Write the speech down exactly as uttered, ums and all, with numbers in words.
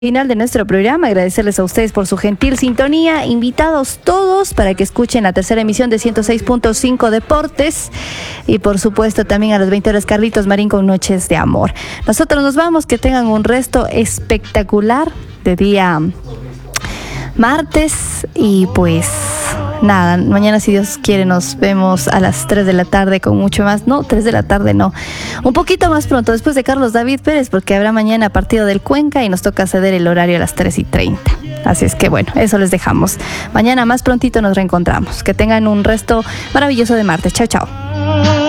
Final de nuestro programa, agradecerles a ustedes por su gentil sintonía, invitados todos para que escuchen la tercera emisión de ciento seis punto cinco Deportes y por supuesto también a las veinte horas Carlitos Marín con Noches de Amor. Nosotros nos vamos, que tengan un resto espectacular de día martes y pues nada, mañana si Dios quiere nos vemos a las tres de la tarde con mucho más, no, tres de la tarde no, un poquito más pronto después de Carlos David Pérez porque habrá mañana partido del Cuenca y nos toca ceder el horario a las tres y treinta. Así es que bueno, eso les dejamos. Mañana más prontito nos reencontramos. Que tengan un resto maravilloso de martes. Chao, chao.